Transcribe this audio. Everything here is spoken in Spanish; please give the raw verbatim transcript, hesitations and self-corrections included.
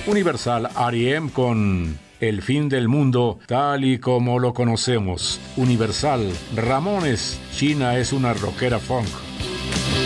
Universal R E M con El fin del mundo tal y como lo conocemos. Universal, Ramones, China es una rockera funk.